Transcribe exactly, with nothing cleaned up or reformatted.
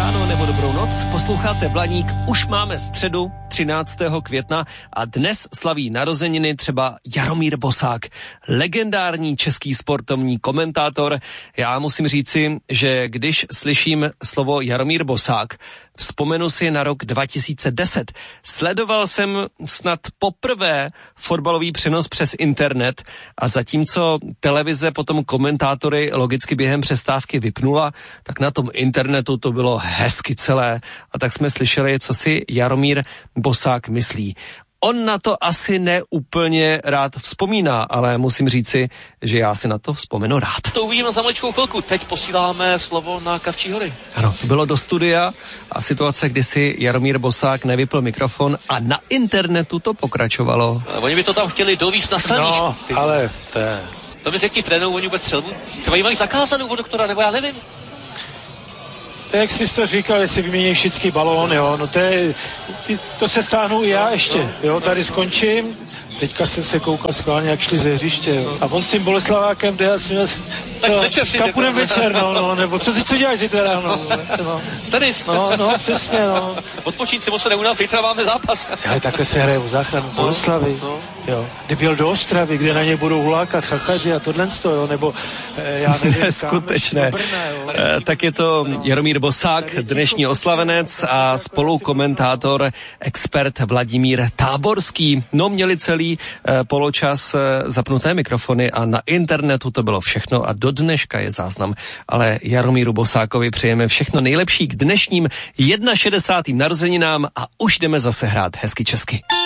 ráno nebo dobrou noc, posloucháte Blaník, už máme středu třináctého května a dnes slaví narozeniny třeba Jaromír Bosák, legendární český sportovní komentátor. Já musím říci, že když slyším slovo Jaromír Bosák, vzpomenu si na rok dva tisíce deset. Sledoval jsem snad poprvé fotbalový přenos přes internet a zatímco televize potom komentátory logicky během přestávky vypnula, tak na tom internetu to bylo hezky celé a tak jsme slyšeli, co si Jaromír Bosák myslí. On na to asi neúplně rád vzpomíná, ale musím říci, že já si na to vzpomenu rád. To uvidíme za maličkou chvilku. Teď posíláme slovo na Kavčí hory. Ano, to bylo do studia a situace, kdy si Jaromír Bosák nevypl mikrofon a na internetu to pokračovalo. A oni by to tam chtěli dovíst na saních. No, ale to je... To mi řekni trénou, oni vůbec střelbu. Třeba jí mají zakázanou od doktora, nebo já nevím. To jak jsi to říkal, jestli vymění všichni balón, jo, no to je, ty, to se stáhnu i já ještě, jo, tady skončím, teďka jsem se koukal schválně, jak šli ze hřiště, jo. A on s tím Boleslavákem jde asi, tak no, večer si kam půjdem večer, no, no, nebo co si co děláš zítra ráno, no. Tenis. No, no, přesně, no. Odpočít si moc se neunav, zítra máme zápas. Ale takhle se hraje o záchranu Boleslavy, no, no. Jo. Kdyby jel do Ostravy, kde na ně budou hulákat chachaři a tohle to, jo, nebo eh, já nevím, neskutečné. E, tak je to Jaromír Bosák, dnešní oslavenec a spolukomentátor, expert Vladimír Táborský. No, měli celý e, poločas e, zapnuté mikrofony a na internetu to bylo všechno a do dneška je záznam. Ale Jaromíru Bosákovi přejeme všechno nejlepší k dnešním šedesátým narozeninám a už jdeme zase hrát hezky česky.